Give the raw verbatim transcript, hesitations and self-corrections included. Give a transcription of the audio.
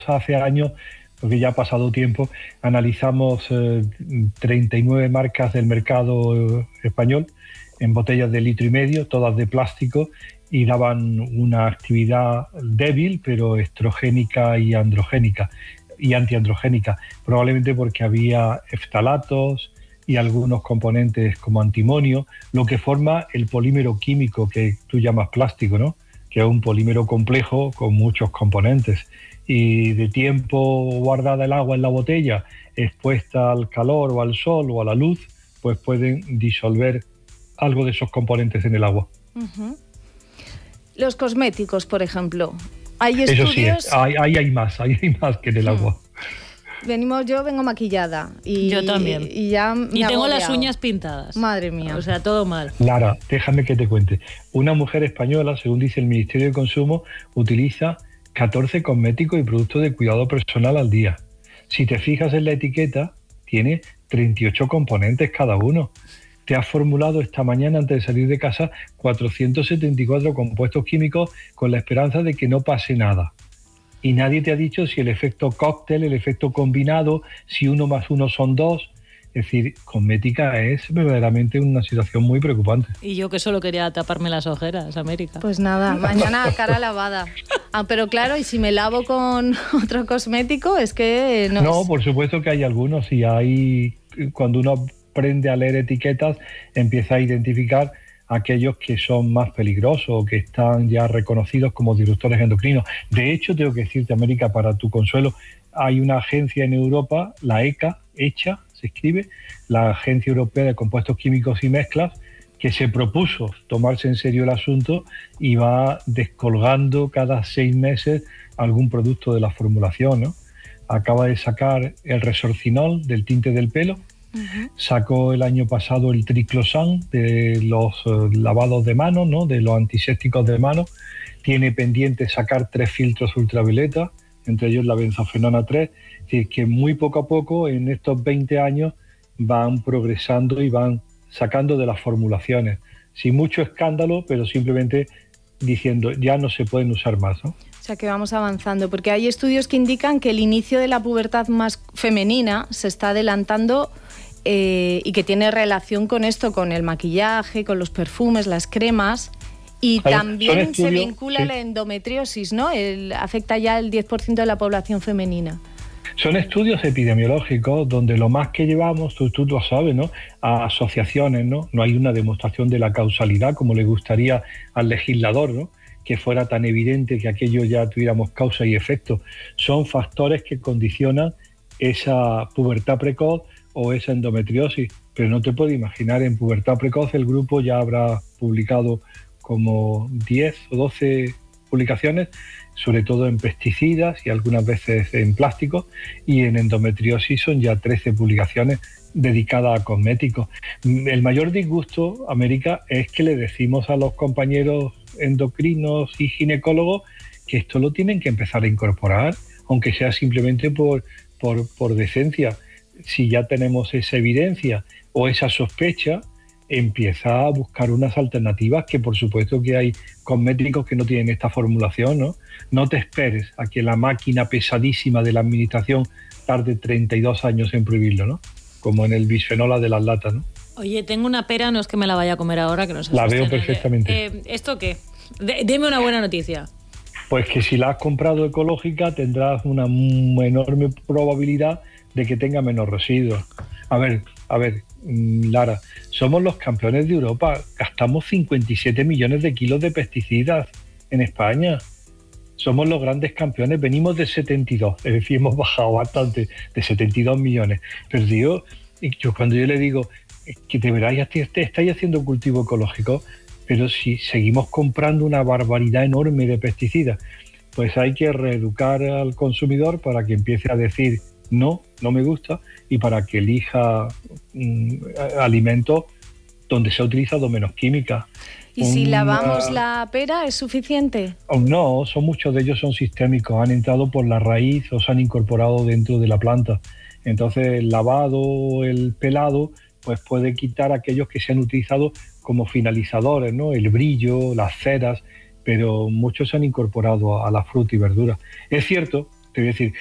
hace años, porque ya ha pasado tiempo, analizamos eh, treinta y nueve marcas del mercado eh, español en botellas de litro y medio, todas de plástico, y daban una actividad débil, pero estrogénica y androgénica, y antiandrogénica, probablemente porque había eftalatos y algunos componentes como antimonio, lo que forma el polímero químico que tú llamas plástico, ¿no? Que es un polímero complejo con muchos componentes. Y de tiempo guardada el agua en la botella, expuesta al calor o al sol o a la luz, pues pueden disolver algo de esos componentes en el agua. Uh-huh. Los cosméticos, por ejemplo, ¿hay Eso estudios? sí, ahí hay, hay más, ahí hay más que en el hmm. agua. Venimos, yo vengo maquillada y yo también y ya me y tengo agobiado. Las uñas pintadas. Madre mía, o sea, todo mal. Lara, déjame que te cuente. Una mujer española, según dice el Ministerio de Consumo, utiliza catorce cosméticos y productos de cuidado personal al día. Si te fijas en la etiqueta, tiene treinta y ocho componentes cada uno. Te has formulado esta mañana, antes de salir de casa, cuatrocientos setenta y cuatro compuestos químicos con la esperanza de que no pase nada. Y nadie te ha dicho si el efecto cóctel, el efecto combinado, si uno más uno son dos. Es decir, cosmética es verdaderamente una situación muy preocupante. Y yo que solo quería taparme las ojeras, América. Pues nada, mañana cara lavada. Ah, pero claro, y si me lavo con otro cosmético, es que no... No, es... por supuesto que hay algunos, y hay... Cuando uno aprende a leer etiquetas, empieza a identificar aquellos que son más peligrosos o que están ya reconocidos como disruptores endocrinos. De hecho, tengo que decirte, América, para tu consuelo, hay una agencia en Europa, la ECA, ECHA, se escribe, la Agencia Europea de Compuestos Químicos y Mezclas, que se propuso tomarse en serio el asunto y va descolgando cada seis meses algún producto de la formulación, ¿no? Acaba de sacar el Resorcinol del tinte del pelo, uh-huh. Sacó el año pasado el Triclosan de los uh, lavados de manos, ¿no? De los antisépticos de manos. Tiene pendiente sacar tres filtros ultravioleta, entre ellos la benzofenona tres. Es decir, que muy poco a poco en estos veinte años van progresando y van sacando de las formulaciones, sin mucho escándalo, pero simplemente diciendo ya no se pueden usar más, ¿no? O sea que vamos avanzando, porque hay estudios que indican que el inicio de la pubertad más femenina se está adelantando eh, y que tiene relación con esto, con el maquillaje, con los perfumes, las cremas, y Hay, también estudios, se vincula sí. la endometriosis, ¿no? El, afecta ya el diez por ciento de la población femenina. Son estudios epidemiológicos donde lo más que llevamos, tú, tú lo sabes, ¿no? A asociaciones, ¿no? No hay una demostración de la causalidad como le gustaría al legislador, ¿no? Que fuera tan evidente que aquello ya tuviéramos causa y efecto. Son factores que condicionan esa pubertad precoz o esa endometriosis. Pero no te puedes imaginar, en pubertad precoz el grupo ya habrá publicado como diez o doce publicaciones, sobre todo en pesticidas y algunas veces en plásticos, y en endometriosis son ya trece publicaciones dedicadas a cosméticos. El mayor disgusto, América, es que le decimos a los compañeros endocrinos y ginecólogos que esto lo tienen que empezar a incorporar, aunque sea simplemente por, por, por decencia. Si ya tenemos esa evidencia o esa sospecha, empieza a buscar unas alternativas, que por supuesto que hay cosméticos que no tienen esta formulación, ¿no? No te esperes a que la máquina pesadísima de la administración tarde treinta y dos años en prohibirlo, ¿no? Como en el bisfenola de las latas, ¿no? Oye, tengo una pera, no es que me la vaya a comer ahora, que no se La veo perfectamente. Eh, ¿Esto qué? D- dime una buena noticia. Pues que si la has comprado ecológica tendrás una enorme probabilidad de que tenga menos residuos. A ver, a ver, Lara, somos los campeones de Europa, gastamos cincuenta y siete millones de kilos de pesticidas en España. Somos los grandes campeones, venimos de setenta y dos, es decir, hemos bajado bastante, de setenta y dos millones. Pero digo, yo cuando yo le digo que de verdad ya estáis haciendo cultivo ecológico, pero si seguimos comprando una barbaridad enorme de pesticidas, pues hay que reeducar al consumidor para que empiece a decir no, no me gusta, y para que elija mmm, alimentos donde se ha utilizado menos química. ¿Y si Una... lavamos la pera es suficiente? No, son muchos de ellos son sistémicos, han entrado por la raíz o se han incorporado dentro de la planta. Entonces el lavado, el pelado, pues puede quitar aquellos que se han utilizado como finalizadores, ¿no? El brillo, las ceras, pero muchos se han incorporado a la fruta y verdura. Es cierto te voy a decir,